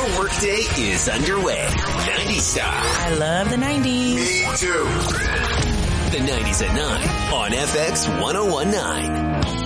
Your workday is underway. 90 Star. I love the 90s. Me too. The 90s at 9 on FX 1019.